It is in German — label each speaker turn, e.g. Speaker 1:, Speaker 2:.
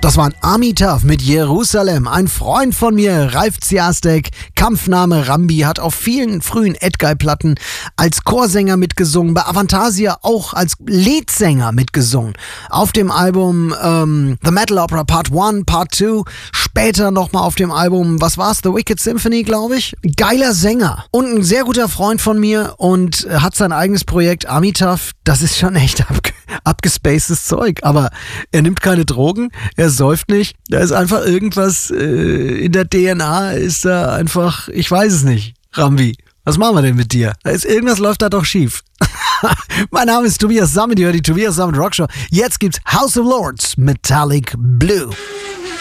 Speaker 1: Das war ein Army Tough mit Jerusalem. Ein Freund von mir, Ralf Ziastek, Kampfname Rambi, hat auf vielen frühen Edguy-Platten als Chorsänger mitgesungen, bei Avantasia auch als Leadsänger mitgesungen. Auf dem Album The Metal Opera Part 1, Part 2, später nochmal auf dem Album, was war's, The Wicked Symphony, glaube ich. Geiler Sänger und ein sehr guter Freund von mir und hat sein eigenes Projekt Army Tough. Das ist schon echt abgespacedes Zeug, aber er nimmt keine Drogen, er säuft nicht, da ist einfach irgendwas in der DNA, ist da einfach, ich weiß es nicht. Rambi, was machen wir denn mit dir? Irgendwas läuft da doch schief. Mein Name ist Tobias Sammet, ihr hört die Tobias Sammet Rockshow. Jetzt gibt's House of Lords, Metallic Blue.